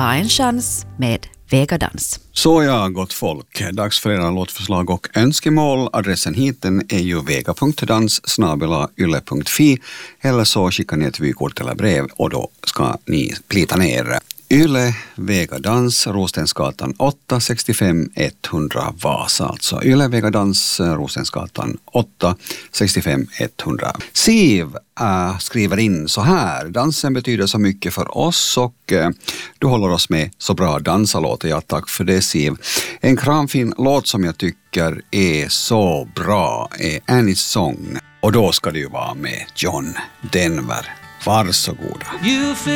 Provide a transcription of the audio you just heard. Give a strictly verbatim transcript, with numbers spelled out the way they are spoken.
Ta en chans med Vegadans. Så ja, gott folk. Dags för era låtförslag och önskemål. Adressen hiten är ju vega punkt dans snabel-a yle punkt fi eller så skickar ni ett vykort eller brev och då ska ni plita ner. Yle, Vegadans, Rostensgatan åtta, sextiofem etthundra Vasa. Alltså Yle, Vegadans, Rostensgatan åtta, sextiofem etthundra. Siv äh, skriver in så här. Dansen betyder så mycket för oss och äh, du håller oss med så bra dansalåter. Ja, tack för det Siv. En kramfin låt som jag tycker är så bra är Annie's Song. Och då ska det ju vara med John Denver. Varsågoda.